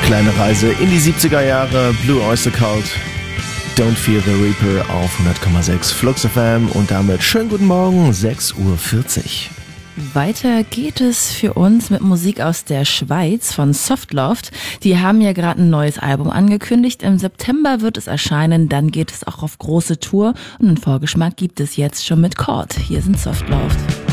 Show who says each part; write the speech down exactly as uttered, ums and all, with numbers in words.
Speaker 1: Kleine Reise in die siebziger Jahre, Blue Oyster Cult, Don't Fear the Reaper auf hundert Komma sechs Flux F M und damit schönen guten Morgen, sechs Uhr vierzig.
Speaker 2: Weiter geht es für uns mit Musik aus der Schweiz von Softloft. Die haben ja gerade ein neues Album angekündigt. Im September wird es erscheinen, dann geht es auch auf große Tour und einen Vorgeschmack gibt es jetzt schon mit Chord. Hier sind Softloft.